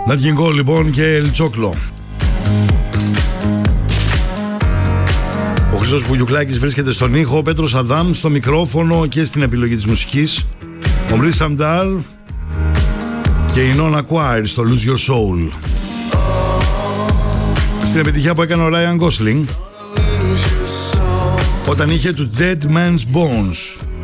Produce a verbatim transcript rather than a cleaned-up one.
Nat King Cole λοιπόν και El Choclo. Ο Χρήστος Βουγιουκλάκης βρίσκεται στον ήχο, ο Πέτρος Αδάμ στο μικρόφωνο και στην επιλογή της μουσικής, ο Μρί Σαμντάλ και η Nona Choir στο Lose Your Soul. Στην επιτυχία που έκανε ο Ryan Gosling όταν είχε του Dead Man's Bones.